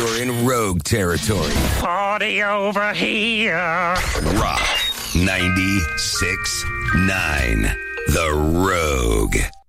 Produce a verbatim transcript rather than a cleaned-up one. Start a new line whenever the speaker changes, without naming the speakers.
You're in Rogue territory.
Party over here.
Rock ninety-six point nine. The Rogue.